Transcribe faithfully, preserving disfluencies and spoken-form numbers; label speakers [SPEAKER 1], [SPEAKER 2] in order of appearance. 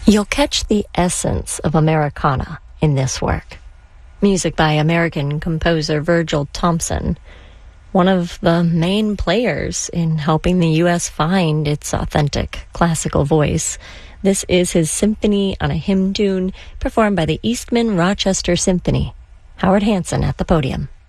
[SPEAKER 1] You'll catch the essence of Americana in this work. Music by American composer Virgil Thompson, one of the main players in helping the U S find its authentic classical voice. This is his Symphony on a Hymn Tune, performed by the Eastman Rochester Symphony. Howard Hanson at the podium.